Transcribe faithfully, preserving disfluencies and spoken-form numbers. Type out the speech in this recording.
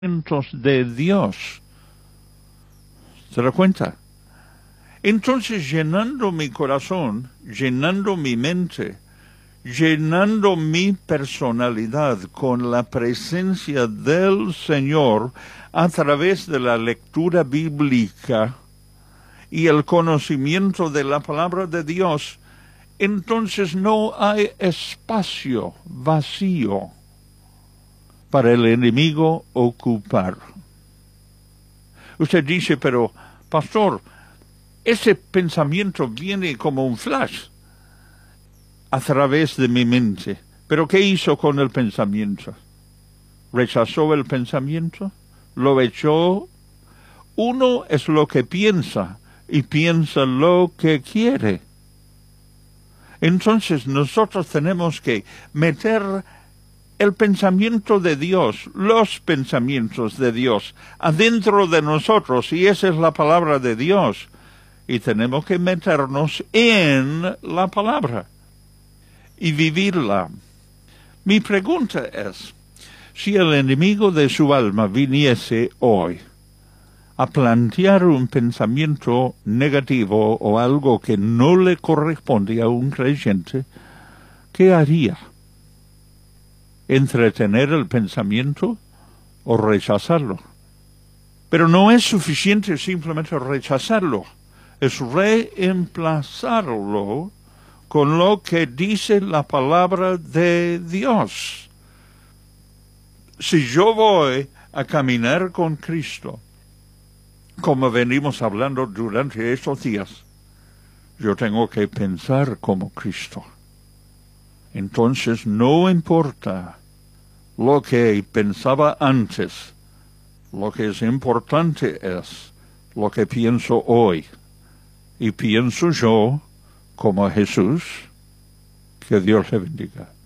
de Dios. ¿Se da cuenta? Entonces, llenando mi corazón, llenando mi mente, llenando mi personalidad con la presencia del Señor a través de la lectura bíblica y el conocimiento de la palabra de Dios, entonces no hay espacio vacío para el enemigo ocupar. Usted dice, pero, pastor, ese pensamiento viene como un flash a través de mi mente. ¿Pero qué hizo con el pensamiento? ¿Rechazó el pensamiento? ¿Lo echó? Uno es lo que piensa y piensa lo que quiere. Entonces nosotros tenemos que meter el pensamiento de Dios, los pensamientos de Dios, adentro de nosotros, y esa es la palabra de Dios. Y tenemos que meternos en la palabra y vivirla. Mi pregunta es, si el enemigo de su alma viniese hoy a plantear un pensamiento negativo o algo que no le corresponde a un creyente, ¿qué haría? ¿Entretener el pensamiento o rechazarlo? Pero no es suficiente simplemente rechazarlo, es reemplazarlo con lo que dice la palabra de Dios. Si yo voy a caminar con Cristo, como venimos hablando durante estos días, yo tengo que pensar como Cristo. Entonces no importa lo que pensaba antes, lo que es importante es lo que pienso hoy. Y pienso yo como Jesús. Que Dios le bendiga.